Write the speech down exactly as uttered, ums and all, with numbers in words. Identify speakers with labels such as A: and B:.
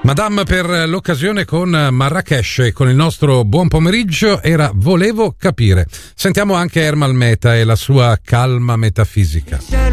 A: Madame per l'occasione con Marrakesh e con il nostro buon pomeriggio era Volevo capire. Sentiamo anche Ermal Meta e la sua calma metafisica.